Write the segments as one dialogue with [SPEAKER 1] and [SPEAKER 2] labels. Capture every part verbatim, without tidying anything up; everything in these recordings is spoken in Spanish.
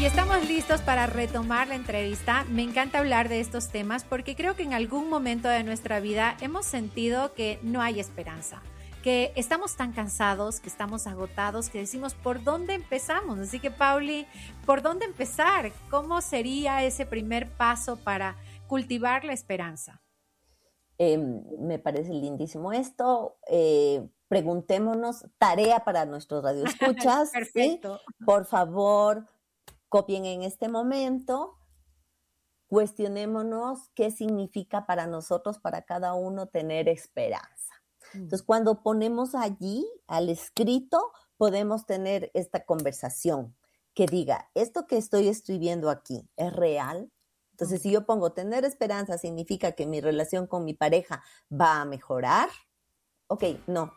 [SPEAKER 1] Y estamos listos para retomar la entrevista. Me encanta hablar de estos temas porque creo que en algún momento de nuestra vida hemos sentido que no hay esperanza, que estamos tan cansados, que estamos agotados, que decimos, ¿por dónde empezamos? Así que, Pauli, ¿por dónde empezar? ¿Cómo sería ese primer paso para cultivar la esperanza?
[SPEAKER 2] Eh, me parece lindísimo esto. Eh, preguntémonos, tarea para nuestros radioescuchas.
[SPEAKER 1] Perfecto.
[SPEAKER 2] ¿Sí? Por favor, copien en este momento, cuestionémonos qué significa para nosotros, para cada uno, tener esperanza. Entonces, cuando ponemos allí al escrito, podemos tener esta conversación que diga, esto que estoy escribiendo aquí, ¿es real? Entonces, mm. si yo pongo tener esperanza, ¿significa que mi relación con mi pareja va a mejorar? Ok, no.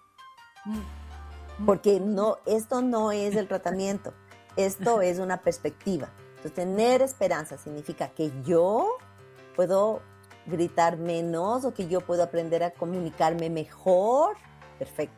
[SPEAKER 2] Mm. Porque no, esto no es el tratamiento. Esto es una perspectiva. Entonces, tener esperanza significa que yo puedo gritar menos o que yo puedo aprender a comunicarme mejor. Perfecto.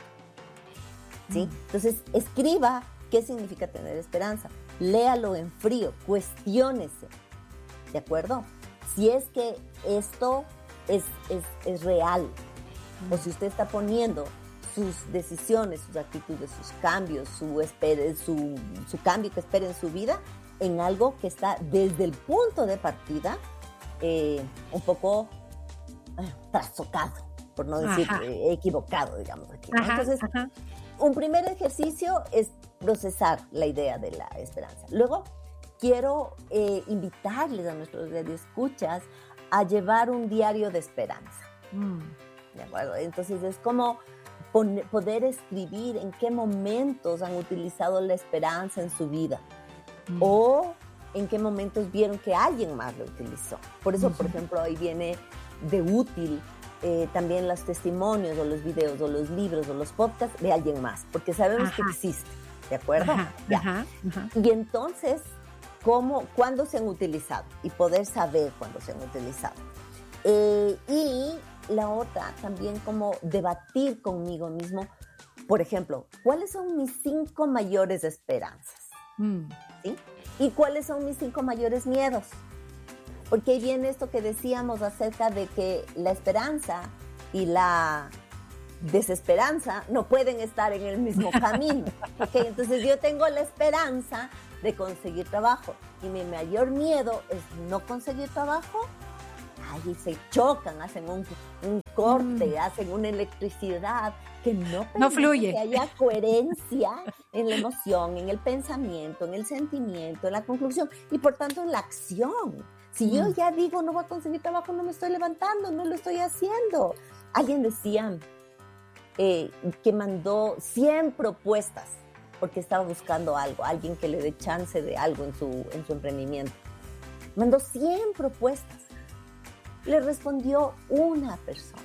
[SPEAKER 2] ¿Sí? Entonces, escriba qué significa tener esperanza. Léalo en frío, cuestiónese. ¿De acuerdo? Si es que esto es, es, es real, o si usted está poniendo sus decisiones, sus actitudes, sus cambios, su, espere, su, su cambio que espera en su vida, en algo que está desde el punto de partida eh, un poco eh, trastocado, por no decir eh, equivocado, digamos aquí, ¿no? Ajá, Entonces, ajá. un primer ejercicio es procesar la idea de la esperanza. Luego, quiero eh, invitarles a nuestros radioescuchas a llevar un diario de esperanza. Mm. ¿De acuerdo? Entonces, es como poder escribir en qué momentos han utilizado la esperanza en su vida mm. o en qué momentos vieron que alguien más lo utilizó. Por eso, uh-huh. por ejemplo, ahí viene de útil eh, también los testimonios o los videos o los libros o los podcasts de alguien más, porque sabemos Ajá. que existe, ¿de acuerdo?
[SPEAKER 1] Ajá.
[SPEAKER 2] Ya.
[SPEAKER 1] Ajá. Ajá.
[SPEAKER 2] Y entonces, ¿cómo, cuándo se han utilizado? Y poder saber cuándo se han utilizado. Eh, y la otra, también como debatir conmigo mismo, por ejemplo, ¿cuáles son mis cinco mayores esperanzas? Mm. ¿Sí? ¿Y cuáles son mis cinco mayores miedos? Porque ahí viene esto que decíamos acerca de que la esperanza y la desesperanza no pueden estar en el mismo camino. ¿Okay? Entonces yo tengo la esperanza de conseguir trabajo y mi mayor miedo es no conseguir trabajo. Ahí se chocan, hacen un, un corte, mm. hacen una electricidad que no,
[SPEAKER 1] no fluye.
[SPEAKER 2] Que haya coherencia en la emoción, en el pensamiento, en el sentimiento, en la conclusión y por tanto en la acción. Si mm. yo ya digo no voy a conseguir trabajo, no me estoy levantando, no lo estoy haciendo. Alguien decía eh, que mandó cien propuestas porque estaba buscando algo, alguien que le dé chance de algo en su, en su emprendimiento. Mandó cien propuestas. Le respondió una persona.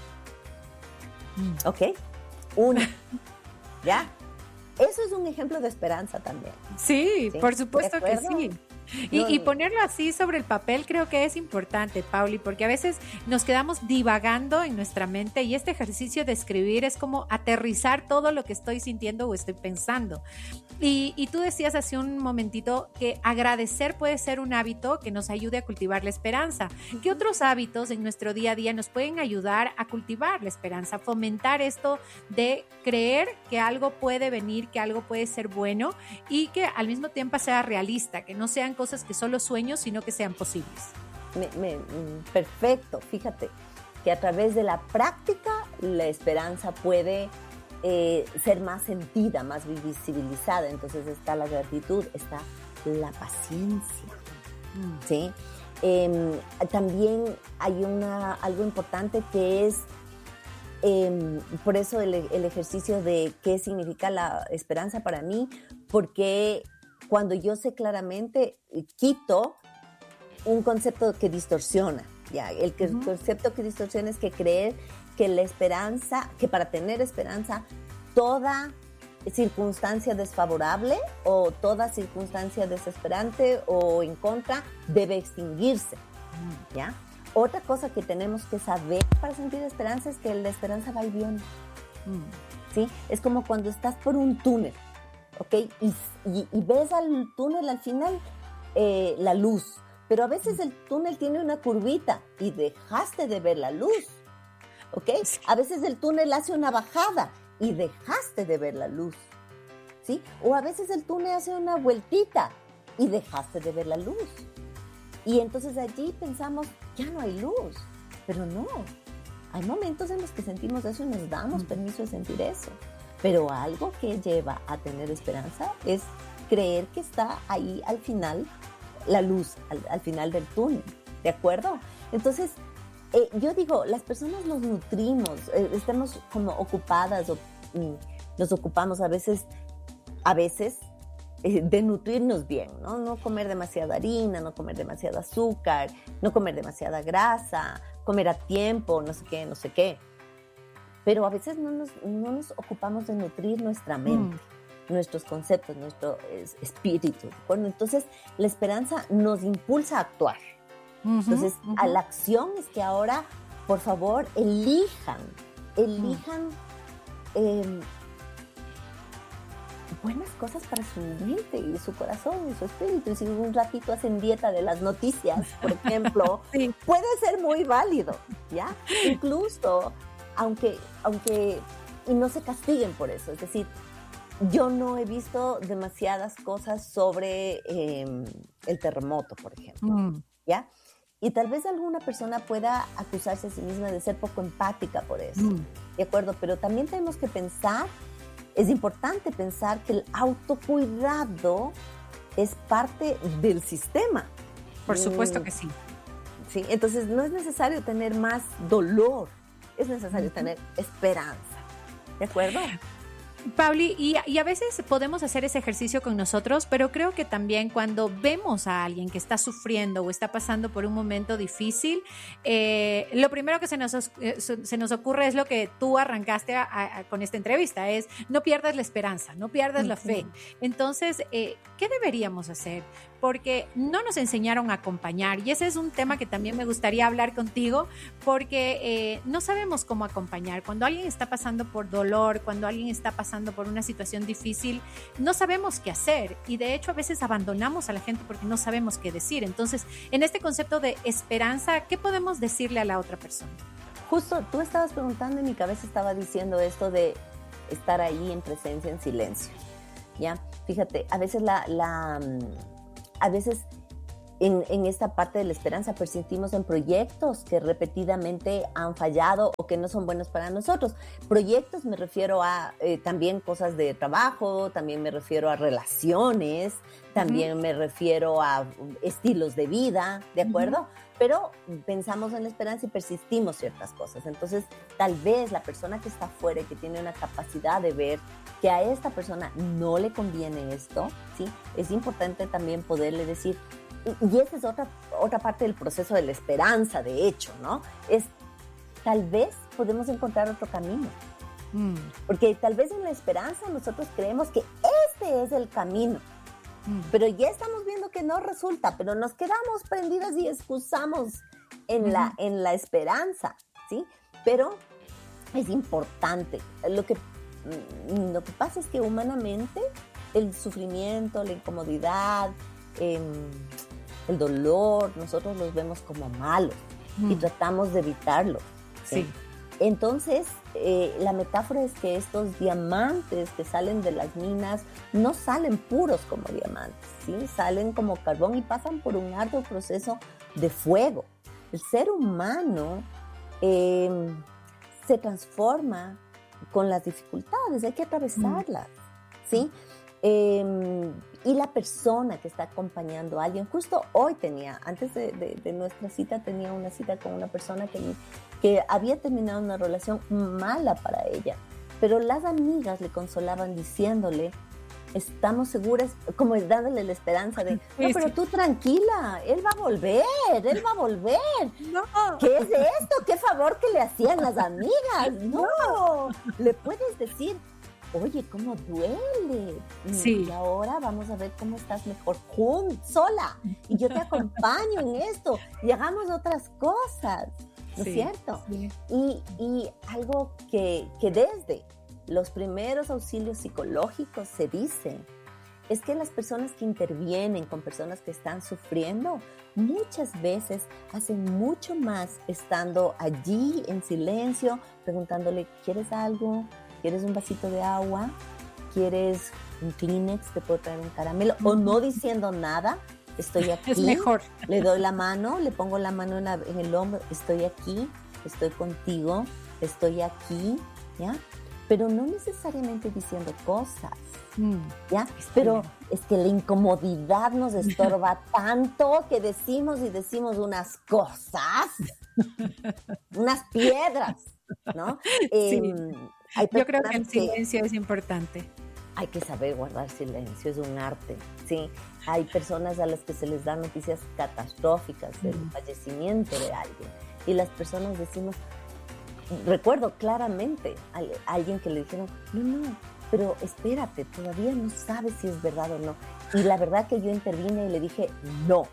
[SPEAKER 2] Mm. ¿Ok? Una. ¿Ya? Eso es un ejemplo de esperanza también.
[SPEAKER 1] Sí, ¿sí? Por supuesto que sí. Y, no, y ponerlo así sobre el papel creo que es importante, Pauli, porque a veces nos quedamos divagando en nuestra mente y este ejercicio de escribir es como aterrizar todo lo que estoy sintiendo o estoy pensando. Y, y tú decías hace un momentito que agradecer puede ser un hábito que nos ayude a cultivar la esperanza. ¿Qué otros hábitos en nuestro día a día nos pueden ayudar a cultivar la esperanza, fomentar esto de creer que algo puede venir, que algo puede ser bueno y que al mismo tiempo sea realista, que no sean cosas que solo sueños, sino que sean posibles?
[SPEAKER 2] Me, me, perfecto, fíjate que a través de la práctica la esperanza puede eh, ser más sentida, más visibilizada. Entonces está la gratitud, está la paciencia, mm. ¿sí? Eh, también hay una, algo importante que es eh, por eso el, el ejercicio de qué significa la esperanza para mí, porque cuando yo sé claramente, quito un concepto que distorsiona. Ya, el que, uh-huh. concepto que distorsiona es que creer que la esperanza, que para tener esperanza, toda circunstancia desfavorable o toda circunstancia desesperante o en contra debe extinguirse. Uh-huh. ¿Ya? Otra cosa que tenemos que saber para sentir esperanza es que la esperanza va y viene. Uh-huh. ¿Sí? Es como cuando estás por un túnel. ¿Ok? Y, y, y ves al túnel al final eh, la luz, pero a veces el túnel tiene una curvita y dejaste de ver la luz, ¿ok? A veces el túnel hace una bajada y dejaste de ver la luz, ¿sí? O a veces el túnel hace una vueltita y dejaste de ver la luz. Y entonces allí pensamos, ya no hay luz, pero no. Hay momentos en los que sentimos eso y nos damos permiso de sentir eso. Pero algo que lleva a tener esperanza es creer que está ahí al final la luz, al, al final del túnel, ¿de acuerdo? Entonces, eh, yo digo, las personas nos nutrimos, eh, estamos como ocupadas, o, mm, nos ocupamos a veces, a veces, eh, de nutrirnos bien, ¿no? No comer demasiada harina, no comer demasiado azúcar, no comer demasiada grasa, comer a tiempo, no sé qué, no sé qué. Pero a veces no nos, no nos ocupamos de nutrir nuestra mente, mm. nuestros conceptos, nuestro es, espíritu. Bueno, entonces la esperanza nos impulsa a actuar. Uh-huh, entonces, uh-huh. a la acción es que ahora, por favor, elijan, elijan uh-huh. eh, buenas cosas para su mente y su corazón y su espíritu. Y si un ratito hacen dieta de las noticias, por ejemplo, sí. puede ser muy válido, ¿ya? Incluso, aunque, aunque, y no se castiguen por eso, es decir, yo no he visto demasiadas cosas sobre eh, el terremoto, por ejemplo, mm. ¿ya? Y tal vez alguna persona pueda acusarse a sí misma de ser poco empática por eso, mm. ¿de acuerdo? Pero también tenemos que pensar, es importante pensar que el autocuidado es parte del sistema.
[SPEAKER 1] Por supuesto que sí.
[SPEAKER 2] Sí, entonces no es necesario tener más dolor, es necesario uh-huh. tener esperanza, ¿de acuerdo?
[SPEAKER 1] Pauli, y, y a veces podemos hacer ese ejercicio con nosotros, pero creo que también cuando vemos a alguien que está sufriendo o está pasando por un momento difícil, eh, lo primero que se nos, eh, se nos ocurre es lo que tú arrancaste a, a, con esta entrevista, es no pierdas la esperanza, no pierdas uh-huh. la fe. Entonces, eh, ¿qué deberíamos hacer? Porque no nos enseñaron a acompañar, y ese es un tema que también me gustaría hablar contigo, porque eh, no sabemos cómo acompañar. Cuando alguien está pasando por dolor, cuando alguien está pasando por una situación difícil, no sabemos qué hacer, y de hecho a veces abandonamos a la gente porque no sabemos qué decir. Entonces, en este concepto de esperanza, ¿qué podemos decirle a la otra persona?
[SPEAKER 2] Justo, tú estabas preguntando y mi cabeza estaba diciendo esto de estar ahí en presencia, en silencio, ¿ya? Fíjate, a veces la... la A veces en, en esta parte de la esperanza persistimos en proyectos que repetidamente han fallado o que no son buenos para nosotros. Proyectos me refiero a eh, también cosas de trabajo, también me refiero a relaciones, también uh-huh. me refiero a estilos de vida, ¿de acuerdo? Uh-huh. Pero pensamos en la esperanza y persistimos ciertas cosas. Entonces, tal vez la persona que está afuera y que tiene una capacidad de ver que a esta persona no le conviene esto, ¿sí? Es importante también poderle decir, y, y esa es otra, otra parte del proceso de la esperanza, de hecho, ¿no? Es, tal vez podemos encontrar otro camino. Mm. Porque tal vez en la esperanza nosotros creemos que este es el camino. Mm. Pero ya estamos viendo que no resulta, pero nos quedamos prendidas y excusamos en, uh-huh. la, en la esperanza, ¿sí? Pero es importante. Lo que, lo que pasa es que humanamente el sufrimiento, la incomodidad, eh, el dolor, nosotros los vemos como malos mm. y tratamos de evitarlo, ¿sí? Sí. Entonces, eh, la metáfora es que estos diamantes que salen de las minas no salen puros como diamantes, ¿sí? Salen como carbón y pasan por un arduo proceso de fuego. El ser humano eh, se transforma con las dificultades, hay que atravesarlas, mm. ¿sí? Eh, y la persona que está acompañando a alguien, justo hoy tenía, antes de, de, de nuestra cita, tenía una cita con una persona que, que había terminado una relación mala para ella, pero las amigas le consolaban diciéndole, estamos seguras, como dándole la esperanza de, no, pero tú tranquila, él va a volver, él va a volver. No. ¿Qué es esto? ¿Qué favor que le hacían las amigas? No, le puedes decir, oye, ¿cómo duele? Sí. Y ahora vamos a ver cómo estás mejor juntos, sola. Y yo te acompaño en esto. Y hagamos otras cosas, ¿no sí, es cierto? Sí. Y, y algo que, que desde los primeros auxilios psicológicos se dice es que las personas que intervienen con personas que están sufriendo, muchas veces hacen mucho más estando allí en silencio, preguntándole, ¿quieres algo? ¿Quieres un vasito de agua? ¿Quieres un Kleenex? ¿Te puedo traer un caramelo? O no diciendo nada, estoy aquí.
[SPEAKER 1] Es mejor.
[SPEAKER 2] Le doy la mano, le pongo la mano en, la, en el hombro, estoy aquí, estoy contigo, estoy aquí, ¿ya? Pero no necesariamente diciendo cosas, ¿ya? Pero es que la incomodidad nos estorba tanto que decimos y decimos unas cosas, unas piedras, ¿no?
[SPEAKER 1] Sí.
[SPEAKER 2] Eh, hay
[SPEAKER 1] Yo creo que el silencio que es importante.
[SPEAKER 2] Hay que saber guardar silencio, es un arte, ¿sí? Hay personas a las que se les dan noticias catastróficas del mm. fallecimiento de alguien y las personas decimos, recuerdo claramente a alguien que le dijeron, no, no, pero espérate, todavía no sabes si es verdad o no. Y la verdad que yo intervine y le dije, no.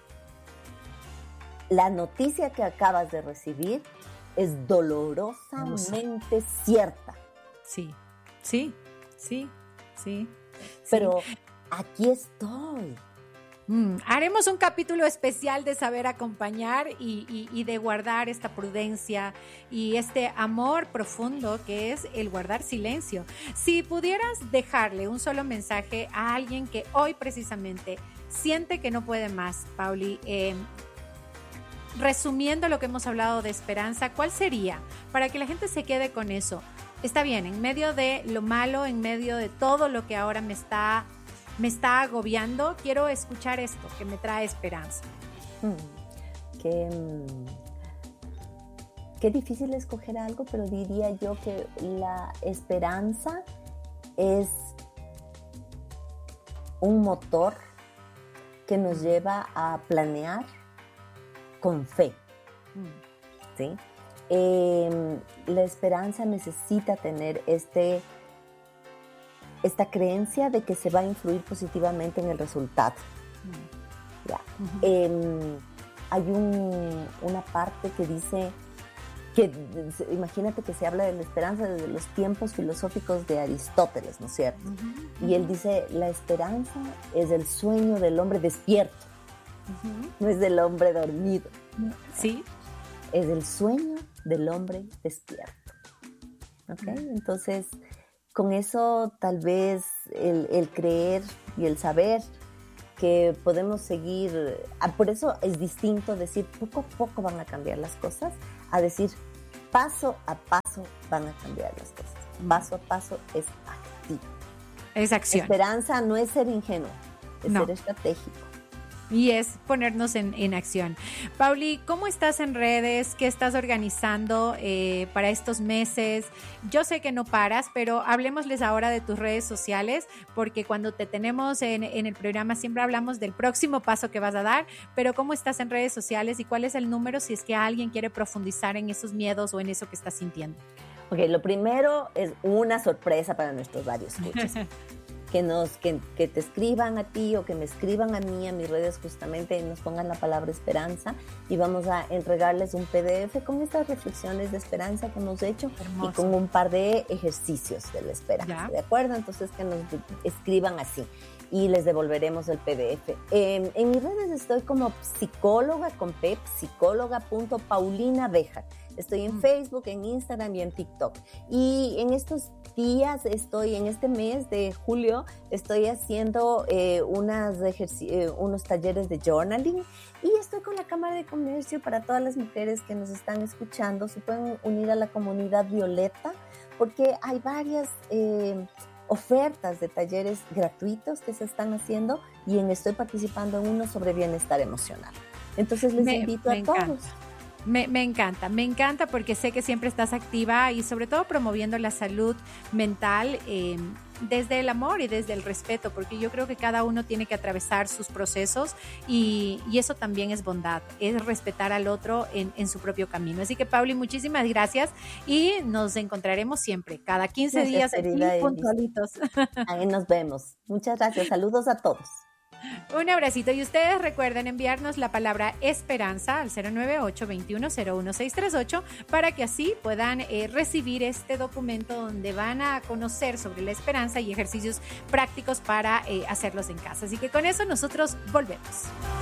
[SPEAKER 2] La noticia que acabas de recibir es dolorosamente cierta.
[SPEAKER 1] Sí, sí, sí, sí.
[SPEAKER 2] Pero sí. Aquí estoy.
[SPEAKER 1] Mm, haremos un capítulo especial de saber acompañar y, y, y de guardar esta prudencia y este amor profundo que es el guardar silencio. Si pudieras dejarle un solo mensaje a alguien que hoy precisamente siente que no puede más, Pauli, eh, resumiendo lo que hemos hablado de esperanza, ¿cuál sería? Para que la gente se quede con eso. Está bien, en medio de lo malo, en medio de todo lo que ahora me está... me está agobiando, quiero escuchar esto que me trae esperanza.
[SPEAKER 2] Hmm. Qué, qué difícil escoger algo, pero diría yo que la esperanza es un motor que nos lleva a planear con fe, hmm. ¿sí? Eh, la esperanza necesita tener este esta creencia de que se va a influir positivamente en el resultado. Mm. ¿Ya? Uh-huh. Eh, hay un, una parte que dice que, imagínate que se habla de la esperanza desde los tiempos filosóficos de Aristóteles, ¿no es cierto? Uh-huh. Y él dice, la esperanza es el sueño del hombre despierto, uh-huh. no es del hombre dormido.
[SPEAKER 1] Sí.
[SPEAKER 2] Es el sueño del hombre despierto. ¿Ok? Uh-huh. Entonces... con eso tal vez el, el creer y el saber que podemos seguir, por eso es distinto decir poco a poco van a cambiar las cosas, a decir paso a paso van a cambiar las cosas. Paso a paso es activo.
[SPEAKER 1] Es acción.
[SPEAKER 2] Esperanza no es ser ingenuo, es no. ser estratégico.
[SPEAKER 1] Y es ponernos en, en acción. Pauli, ¿cómo estás en redes? ¿Qué estás organizando eh, para estos meses? Yo sé que no paras, pero hablemosles ahora de tus redes sociales, porque cuando te tenemos en, en el programa siempre hablamos del próximo paso que vas a dar, pero ¿cómo estás en redes sociales y cuál es el número si es que alguien quiere profundizar en esos miedos o en eso que estás sintiendo?
[SPEAKER 2] Ok, lo primero es una sorpresa para nuestros radioescuchas. Que, nos, que, que te escriban a ti o que me escriban a mí, a mis redes justamente, y nos pongan la palabra esperanza y vamos a entregarles un P D F con estas reflexiones de esperanza que hemos hecho. Hermoso. Y con un par de ejercicios de la esperanza, ¿ya? ¿De acuerdo? Entonces que nos escriban así y les devolveremos el P D F. Eh, en mis redes estoy como psicóloga con P, psicóloga punto paulina Béjar. Estoy en Facebook, en Instagram y en TikTok. Y en estos días estoy, en este mes de julio, estoy haciendo eh, unas ejerci- eh, unos talleres de journaling y estoy con la Cámara de Comercio para todas las mujeres que nos están escuchando. Se pueden unir a la comunidad Violeta porque hay varias eh, ofertas de talleres gratuitos que se están haciendo y en estoy participando en uno sobre bienestar emocional. Entonces les
[SPEAKER 1] me,
[SPEAKER 2] invito
[SPEAKER 1] me
[SPEAKER 2] a todos.
[SPEAKER 1] Encanta. Me, me encanta, me encanta porque sé que siempre estás activa y sobre todo promoviendo la salud mental eh, desde el amor y desde el respeto, porque yo creo que cada uno tiene que atravesar sus procesos y, y eso también es bondad, es respetar al otro en, en su propio camino. Así que, Pauli, muchísimas gracias y nos encontraremos siempre, cada quince días aquí puntualitos.
[SPEAKER 2] Ahí nos vemos. Muchas gracias, saludos a todos.
[SPEAKER 1] Un abracito. Y ustedes recuerden enviarnos la palabra esperanza al cero nueve ocho, veintiuno, cero uno, seis tres ocho para que así puedan eh, recibir este documento donde van a conocer sobre la esperanza y ejercicios prácticos para eh, hacerlos en casa. Así que con eso nosotros volvemos.